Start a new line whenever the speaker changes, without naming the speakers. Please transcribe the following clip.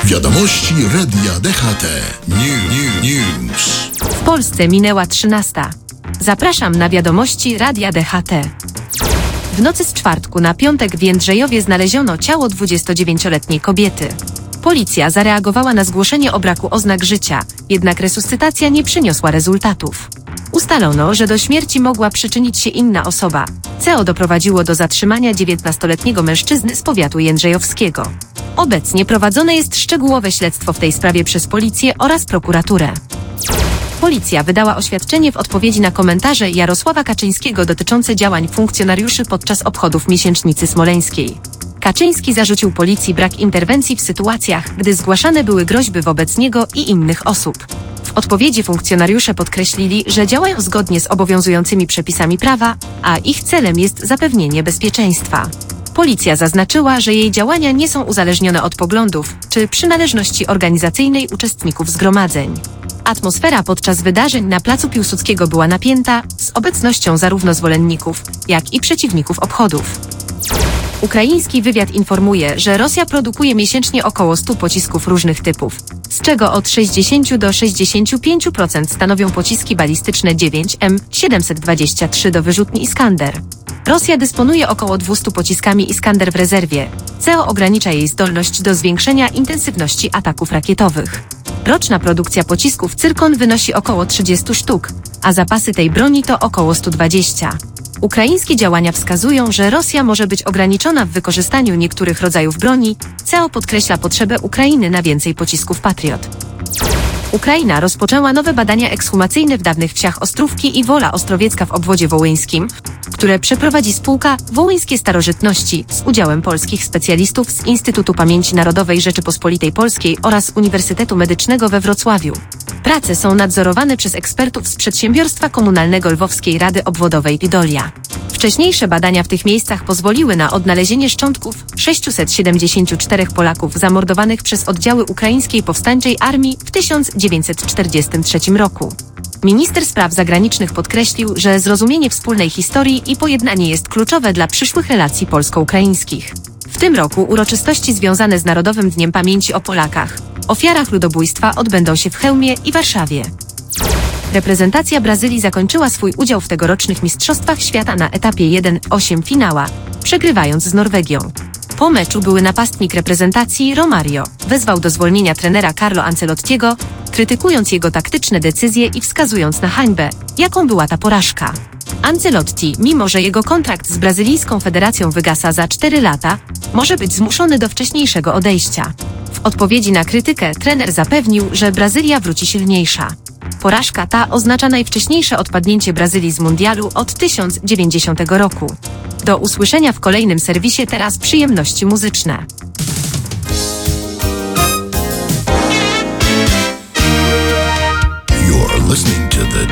Wiadomości Radia DHT. News.
W Polsce minęła 13. Zapraszam na wiadomości Radia DHT. W nocy z czwartku na piątek w Jędrzejowie znaleziono ciało 29-letniej kobiety. Policja zareagowała na zgłoszenie o braku oznak życia, jednak resuscytacja nie przyniosła rezultatów. Ustalono, że do śmierci mogła przyczynić się inna osoba, co doprowadziło do zatrzymania 19-letniego mężczyzny z powiatu jędrzejowskiego. Obecnie prowadzone jest szczegółowe śledztwo w tej sprawie przez policję oraz prokuraturę. Policja wydała oświadczenie w odpowiedzi na komentarze Jarosława Kaczyńskiego dotyczące działań funkcjonariuszy podczas obchodów miesięcznicy smoleńskiej. Kaczyński zarzucił policji brak interwencji w sytuacjach, gdy zgłaszane były groźby wobec niego i innych osób. W odpowiedzi funkcjonariusze podkreślili, że działają zgodnie z obowiązującymi przepisami prawa, a ich celem jest zapewnienie bezpieczeństwa. Policja zaznaczyła, że jej działania nie są uzależnione od poglądów czy przynależności organizacyjnej uczestników zgromadzeń. Atmosfera podczas wydarzeń na placu Piłsudskiego była napięta, z obecnością zarówno zwolenników, jak i przeciwników obchodów. Ukraiński wywiad informuje, że Rosja produkuje miesięcznie około 100 pocisków różnych typów, z czego od 60 do 65% stanowią pociski balistyczne 9M723 do wyrzutni Iskander. Rosja dysponuje około 200 pociskami Iskander w rezerwie, co ogranicza jej zdolność do zwiększenia intensywności ataków rakietowych. Roczna produkcja pocisków Cyrkon wynosi około 30 sztuk, a zapasy tej broni to około 120. Ukraińskie działania wskazują, że Rosja może być ograniczona w wykorzystaniu niektórych rodzajów broni, co podkreśla potrzebę Ukrainy na więcej pocisków Patriot. Ukraina rozpoczęła nowe badania ekshumacyjne w dawnych wsiach Ostrówki i Wola Ostrowiecka w obwodzie wołyńskim, które przeprowadzi spółka Wołyńskie Starożytności z udziałem polskich specjalistów z Instytutu Pamięci Narodowej Rzeczypospolitej Polskiej oraz Uniwersytetu Medycznego we Wrocławiu. Prace są nadzorowane przez ekspertów z Przedsiębiorstwa Komunalnego Lwowskiej Rady Obwodowej Idolia. Wcześniejsze badania w tych miejscach pozwoliły na odnalezienie szczątków 674 Polaków zamordowanych przez oddziały ukraińskiej powstańczej armii w 1943 roku. Minister spraw zagranicznych podkreślił, że zrozumienie wspólnej historii i pojednanie jest kluczowe dla przyszłych relacji polsko-ukraińskich. W tym roku uroczystości związane z Narodowym Dniem Pamięci o Polakach, ofiarach ludobójstwa odbędą się w Chełmie i Warszawie. Reprezentacja Brazylii zakończyła swój udział w tegorocznych Mistrzostwach Świata na etapie 1/8 finała, przegrywając z Norwegią. Po meczu były napastnik reprezentacji Romario wezwał do zwolnienia trenera Carlo Ancelottiego, krytykując jego taktyczne decyzje i wskazując na hańbę, jaką była ta porażka. Ancelotti, mimo że jego kontrakt z brazylijską federacją wygasa za 4 lata, może być zmuszony do wcześniejszego odejścia. W odpowiedzi na krytykę trener zapewnił, że Brazylia wróci silniejsza. Porażka ta oznacza najwcześniejsze odpadnięcie Brazylii z mundialu od 1090 roku. Do usłyszenia w kolejnym serwisie, teraz przyjemności muzyczne.